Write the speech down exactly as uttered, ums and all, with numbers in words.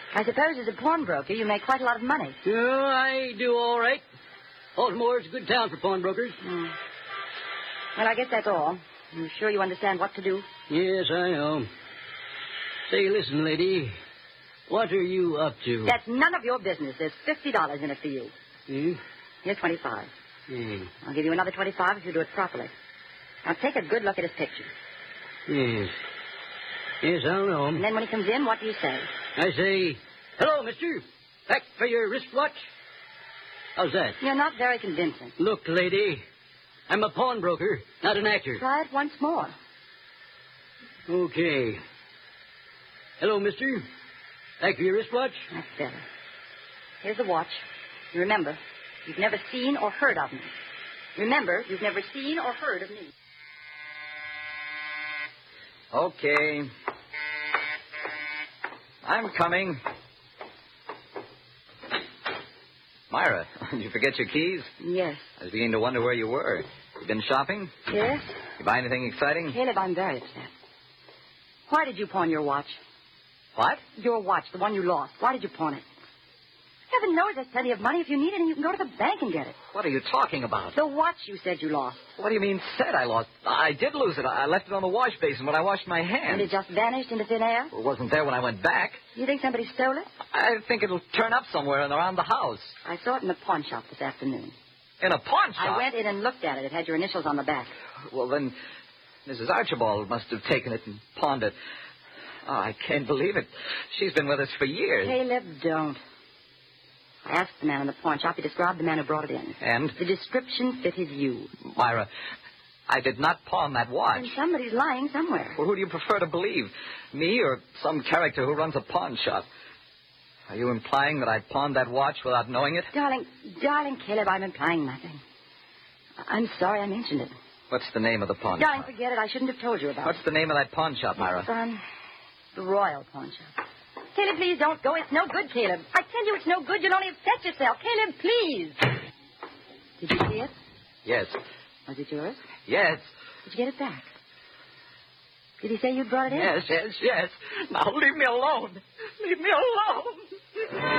I suppose as a pawnbroker you make quite a lot of money. Oh, I do all right. Baltimore's a good town for pawnbrokers. Mm. Well, I guess that's all. You sure you understand what to do? Yes, I know. Say, listen, lady. What are you up to? That's none of your business. There's fifty dollars in it for you. Hmm? Here's twenty-five. Hmm. I'll give you another twenty-five if you do it properly. Now take a good look at his picture. Yes. Yes, I'll know. And then when he comes in, what do you say? I say, hello, mister. Back for your wristwatch? How's that? You're not very convincing. Look, lady, I'm a pawnbroker, not an actor. Try it once more. Okay. Hello, mister. Back for your wristwatch? That's better. Here's the watch. You remember, you've never seen or heard of me. Remember, you've never seen or heard of me. Okay. I'm coming. Myra, did you forget your keys? Yes. I was beginning to wonder where you were. You been shopping? Yes? You buy anything exciting? Caleb, I'm very upset. Why did you pawn your watch? What? Your watch, the one you lost. Why did you pawn it? Heaven knows there's plenty of money. If you need it, you can go to the bank and get it. What are you talking about? The watch you said you lost. What do you mean, said I lost? I did lose it. I left it on the wash basin when I washed my hands. And it just vanished into thin air? It wasn't there when I went back. You think somebody stole it? I think it'll turn up somewhere and around the house. I saw it in the pawn shop this afternoon. In a pawn shop? I went in and looked at it. It had your initials on the back. Well, then, Missus Archibald must have taken it and pawned it. Oh, I can't believe it. She's been with us for years. Caleb, don't. I asked the man in the pawn shop. He described the man who brought it in. And? The description fitted you. Myra, I did not pawn that watch. And somebody's lying somewhere. Well, who do you prefer to believe? Me or some character who runs a pawn shop? Are you implying that I pawned that watch without knowing it? Darling, darling Caleb, I'm implying nothing. I'm sorry I mentioned it. What's the name of the pawn Darling, shop? forget it. I shouldn't have told you about What's it. the name of that pawn shop, Myra? Son, the Royal Pawn Shop. Caleb, please don't go. It's no good, Caleb. I tell you it's no good. You'll only upset yourself. Caleb, please. Did you see it? Yes. Was it yours? Yes. Did you get it back? Did he say you brought it in? Yes, yes, yes. Now leave me alone. Leave me alone.